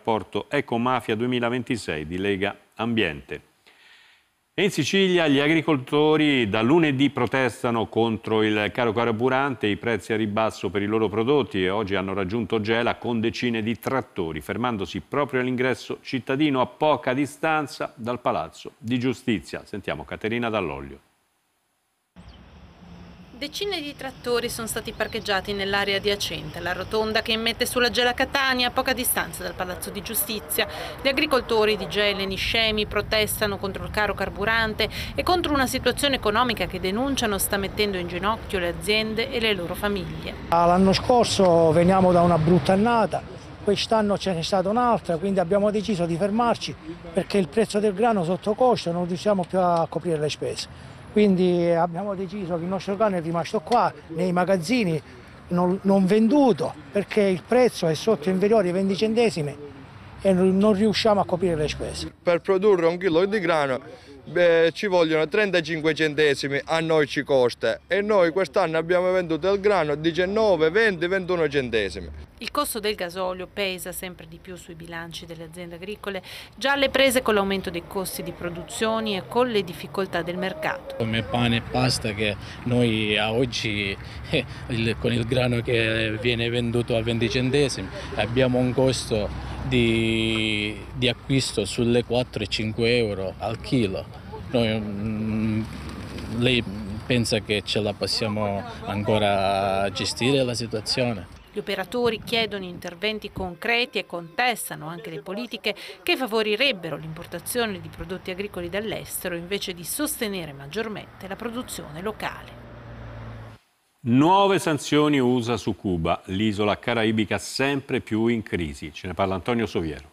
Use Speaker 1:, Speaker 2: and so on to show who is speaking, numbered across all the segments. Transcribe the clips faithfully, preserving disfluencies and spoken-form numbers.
Speaker 1: rapporto Ecomafia duemilaventisei di Lega Ambiente. E in Sicilia gli agricoltori da lunedì protestano contro il caro carburante e i prezzi a ribasso per i loro prodotti e oggi hanno raggiunto Gela con decine di trattori, fermandosi proprio all'ingresso cittadino a poca distanza dal Palazzo di Giustizia. Sentiamo Caterina Dall'Oglio.
Speaker 2: Decine di trattori sono stati parcheggiati nell'area adiacente, la rotonda che immette sulla Gela Catania a poca distanza dal Palazzo di Giustizia. Gli agricoltori di Gela e Niscemi protestano contro il caro carburante e contro una situazione economica che denunciano sta mettendo in ginocchio le aziende e le loro famiglie.
Speaker 3: L'anno scorso veniamo da una brutta annata, quest'anno ce n'è stata un'altra, quindi abbiamo deciso di fermarci perché il prezzo del grano sotto costo non riusciamo più a coprire le spese. Quindi abbiamo deciso che il nostro grano è rimasto qua nei magazzini non, non venduto perché il prezzo è sotto inferiore ai venti centesimi e non riusciamo a coprire le spese.
Speaker 4: Per produrre un chilo di grano beh, ci vogliono trentacinque centesimi, a noi ci costa e noi quest'anno abbiamo venduto il grano diciannove, venti, ventuno centesimi.
Speaker 2: Il costo del gasolio pesa sempre di più sui bilanci delle aziende agricole, già alle prese con l'aumento dei costi di produzione e con le difficoltà del mercato.
Speaker 5: Come pane e pasta che noi a oggi eh, il, con il grano che viene venduto a venti centesimi abbiamo un costo di, di acquisto sulle quattro e cinque euro al chilo. Noi, mh, lei pensa che ce la possiamo ancora gestire la situazione?
Speaker 2: Gli operatori chiedono interventi concreti e contestano anche le politiche che favorirebbero l'importazione di prodotti agricoli dall'estero invece di sostenere maggiormente la produzione locale.
Speaker 1: Nuove sanzioni U S A su Cuba, l'isola caraibica sempre più in crisi. Ce ne parla Antonio Soviero.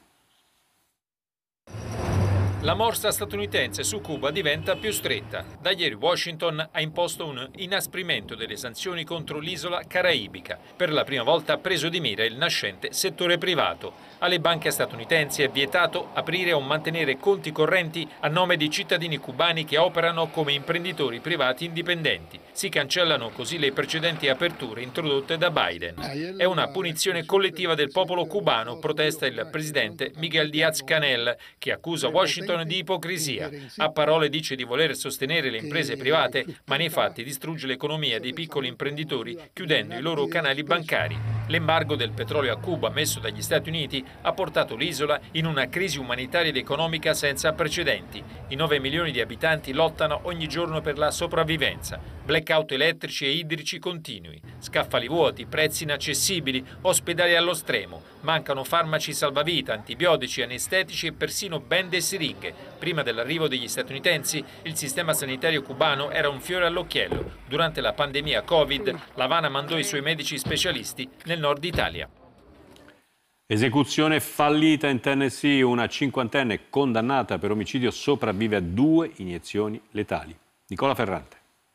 Speaker 6: La morsa statunitense su Cuba diventa più stretta. Da ieri Washington ha imposto un inasprimento delle sanzioni contro l'isola caraibica. Per la prima volta ha preso di mira il nascente settore privato. Alle banche statunitensi è vietato aprire o mantenere conti correnti a nome di cittadini cubani che operano come imprenditori privati indipendenti. Si cancellano così le precedenti aperture introdotte da Biden. È una punizione collettiva del popolo cubano, protesta il presidente Miguel Díaz-Canel, che accusa Washington di ipocrisia. A parole dice di voler sostenere le imprese private, ma nei fatti distrugge l'economia dei piccoli imprenditori chiudendo i loro canali bancari. L'embargo del petrolio a Cuba messo dagli Stati Uniti ha portato l'isola in una crisi umanitaria ed economica senza precedenti. I nove milioni di abitanti lottano ogni giorno per la sopravvivenza. Blackout elettrici e idrici continui, scaffali vuoti, prezzi inaccessibili, ospedali allo stremo. Mancano farmaci salvavita, antibiotici, anestetici e persino bende e siringhe. Prima dell'arrivo degli statunitensi, il sistema sanitario cubano era un fiore all'occhiello. Durante la pandemia Covid, l'Havana mandò i suoi medici specialisti nel nord Italia.
Speaker 1: Esecuzione fallita in Tennessee, una cinquantenne condannata per omicidio sopravvive a due iniezioni letali. Nicola Ferrante.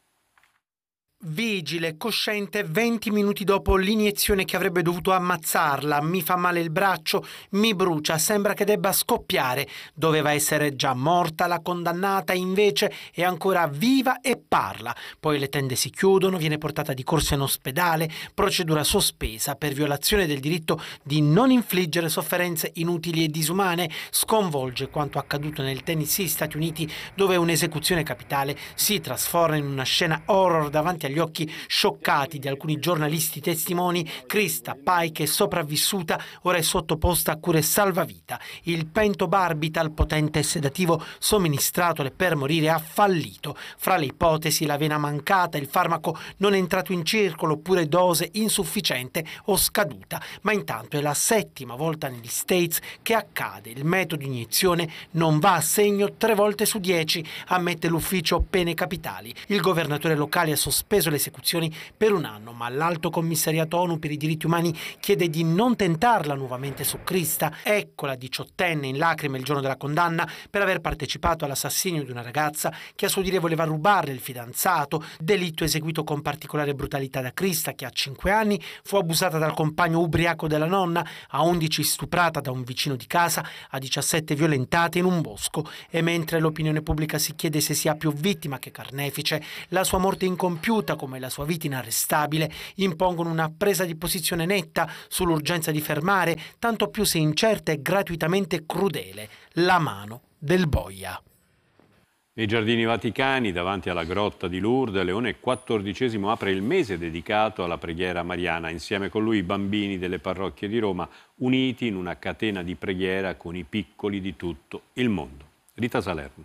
Speaker 7: Vigile, cosciente, venti minuti dopo l'iniezione che avrebbe dovuto ammazzarla. Mi fa male il braccio, mi brucia, sembra che debba scoppiare. Doveva essere già morta la condannata, invece è ancora viva e parla. Poi le tende si chiudono, viene portata di corsa in ospedale, procedura sospesa per violazione del diritto di non infliggere sofferenze inutili e disumane. Sconvolge quanto accaduto nel Tennessee, Stati Uniti, dove un'esecuzione capitale si trasforma in una scena horror davanti a gli occhi scioccati di alcuni giornalisti testimoni. Krista Pike è sopravvissuta, ora è sottoposta a cure salvavita. Il pentobarbital, potente sedativo somministratole per morire, ha fallito. Fra le ipotesi la vena mancata, il farmaco non è entrato in circolo oppure dose insufficiente o scaduta. Ma intanto è la settima volta negli States che accade. Il metodo di iniezione non va a segno tre volte su dieci, ammette l'ufficio pene capitali. Il governatore locale ha sospeso le esecuzioni per un anno, ma l'Alto Commissariato ONU per i diritti umani chiede di non tentarla nuovamente su Krista. Ecco la diciottenne in lacrime il giorno della condanna per aver partecipato all'assassinio di una ragazza che a suo dire voleva rubarle il fidanzato, delitto eseguito con particolare brutalità da Krista, che a cinque anni fu abusata dal compagno ubriaco della nonna, a undici stuprata da un vicino di casa, a diciassette violentate in un bosco. E mentre l'opinione pubblica si chiede se sia più vittima che carnefice, la sua morte incompiuta vita come la sua vita inarrestabile impongono una presa di posizione netta sull'urgenza di fermare, tanto più se incerta e gratuitamente crudele, la mano del boia.
Speaker 1: Nei Giardini Vaticani, davanti alla grotta di Lourdes, Leone quattordicesimo apre il mese dedicato alla preghiera mariana. Insieme con lui i bambini delle parrocchie di Roma, uniti in una catena di preghiera con i piccoli di tutto il mondo. Rita Salerno.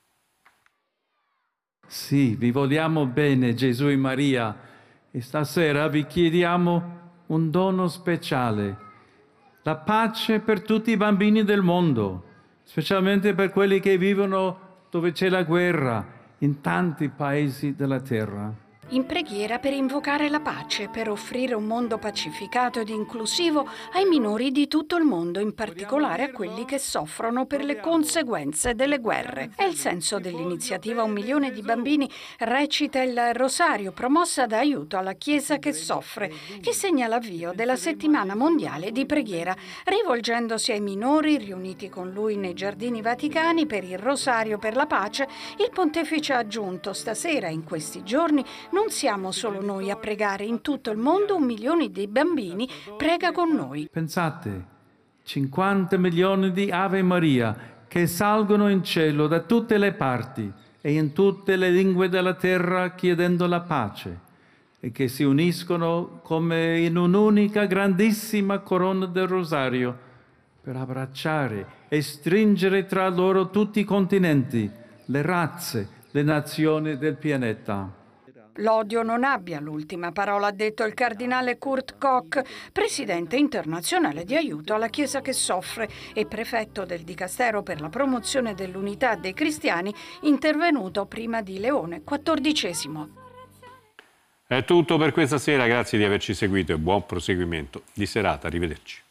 Speaker 8: Sì, vi vogliamo bene, Gesù e Maria, e stasera vi chiediamo un dono speciale, la pace per tutti i bambini del mondo, specialmente per quelli che vivono dove c'è la guerra in tanti paesi della terra.
Speaker 9: In preghiera per invocare la pace, per offrire un mondo pacificato ed inclusivo ai minori di tutto il mondo, in particolare a quelli che soffrono per le conseguenze delle guerre. È il senso dell'iniziativa Un milione di bambini recita il rosario, promossa da Aiuto alla Chiesa che soffre, che segna l'avvio della settimana mondiale di preghiera, rivolgendosi ai minori riuniti con lui nei Giardini Vaticani per il rosario per la pace. Il pontefice ha aggiunto: stasera, in questi giorni, non siamo solo noi a pregare, in tutto il mondo un milione di bambini prega con noi.
Speaker 8: Pensate, cinquanta milioni di Ave Maria che salgono in cielo da tutte le parti e in tutte le lingue della terra chiedendo la pace e che si uniscono come in un'unica grandissima corona del rosario per abbracciare e stringere tra loro tutti i continenti, le razze, le nazioni del pianeta.
Speaker 9: L'odio non abbia l'ultima parola, ha detto il cardinale Kurt Koch, presidente internazionale di Aiuto alla Chiesa che soffre e prefetto del Dicastero per la promozione dell'unità dei cristiani, intervenuto prima di Leone quattordicesimo.
Speaker 1: È tutto per questa sera, grazie di averci seguito e buon proseguimento di serata, arrivederci.